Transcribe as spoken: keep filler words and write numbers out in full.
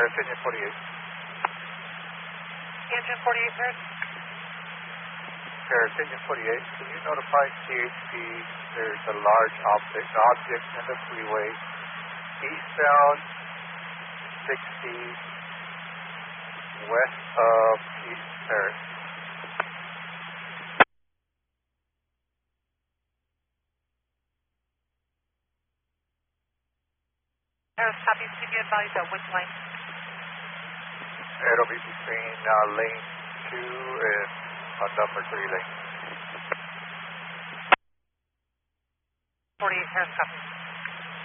Paris, engine forty-eight. Engine forty-eight, Paris. Paris, engine forty-eight. Can you notify C H P there's a large object, object in the freeway, eastbound sixty, west of East Paris. Paris, copy. To be advised at which lane? It'll be between uh, lane two and uh, number three lane. forty-eight, Paris, copy.